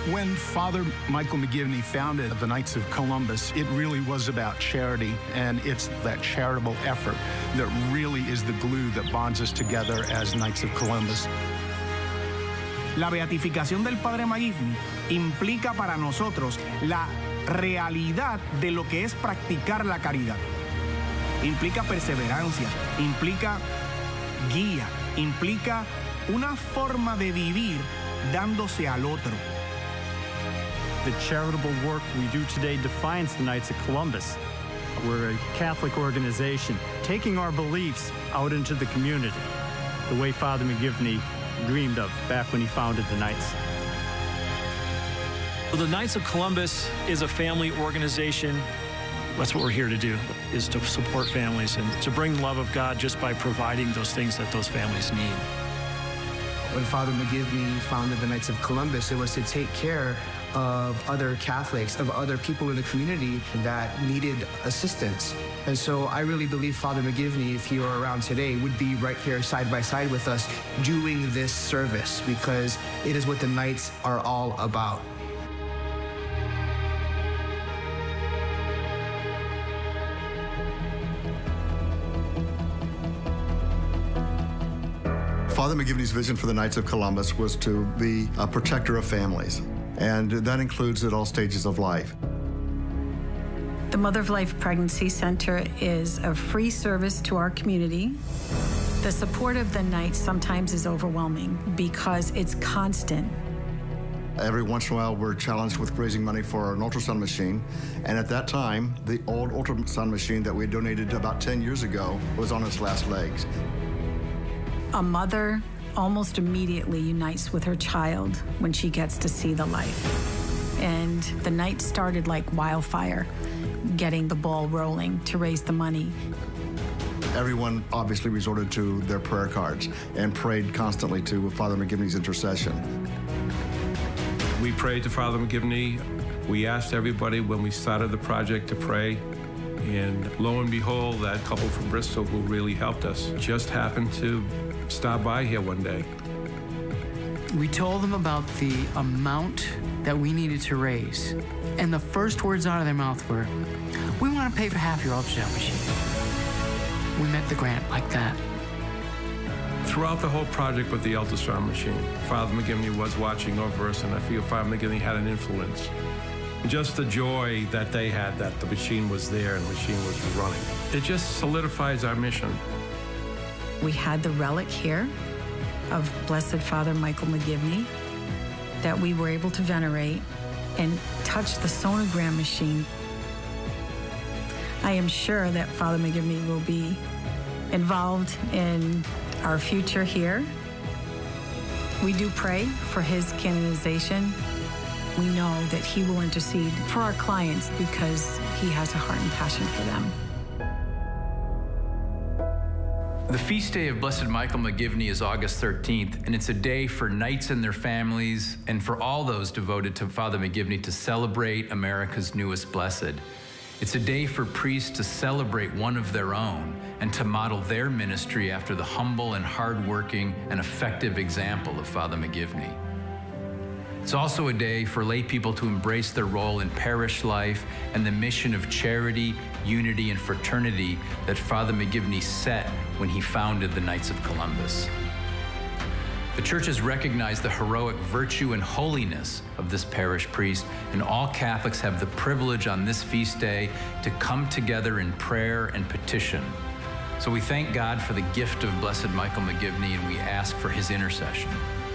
When Father Michael McGivney founded the Knights of Columbus, it really was about charity, and it's that charitable effort that really is the glue that bonds us together as Knights of Columbus. La beatificación del Padre McGivney implica para nosotros la realidad de lo que es practicar la caridad. Implica perseverancia, implica guía, implica una forma de vivir dándose al otro. The charitable work we do today defines the Knights of Columbus. We're a Catholic organization taking our beliefs out into the community, the way Father McGivney dreamed of back when he founded the Knights. The Knights of Columbus is a family organization. That's what we're here to do, is to support families and to bring love of God just by providing those things that those families need. When Father McGivney founded the Knights of Columbus, it was to take care of other Catholics, of other people in the community that needed assistance. And so I really believe Father McGivney, if he were around today, would be right here side by side with us doing this service, because it is what the Knights are all about. Father McGivney's vision for the Knights of Columbus was to be a protector of families, and that includes at all stages of life. The Mother of Life Pregnancy Center is a free service to our community. The support of the Knights sometimes is overwhelming because it's constant. Every once in a while, we're challenged with raising money for an ultrasound machine, and at that time, the old ultrasound machine that we donated about 10 years ago was on its last legs. A mother almost immediately unites with her child when she gets to see the light. And the Knights started like wildfire, getting the ball rolling to raise the money. Everyone obviously resorted to their prayer cards and prayed constantly to Father McGivney's intercession. We prayed to Father McGivney. We asked everybody when we started the project to pray. And lo and behold, that couple from Bristol who really helped us just happened to stop by here one day. We told them about the amount that we needed to raise. And the first words out of their mouth were, "We want to pay for half your ultrasound machine." We met the grant like that. Throughout the whole project with the ultrasound machine, Father McGivney was watching over us, and I feel Father McGivney had an influence. Just the joy that they had that the machine was there and the machine was running. It just solidifies our mission. We had the relic here of Blessed Father Michael McGivney that we were able to venerate and touch the sonogram machine. I am sure that Father McGivney will be involved in our future here. We do pray for his canonization. We know that he will intercede for our clients because he has a heart and passion for them. The feast day of Blessed Michael McGivney is August 13th, and it's a day for Knights and their families and for all those devoted to Father McGivney to celebrate America's newest blessed. It's a day for priests to celebrate one of their own and to model their ministry after the humble and hardworking and effective example of Father McGivney. It's also a day for lay people to embrace their role in parish life and the mission of charity, unity, and fraternity that Father McGivney set when he founded the Knights of Columbus. The Church has recognized the heroic virtue and holiness of this parish priest, and all Catholics have the privilege on this feast day to come together in prayer and petition. So we thank God for the gift of Blessed Michael McGivney, and we ask for his intercession.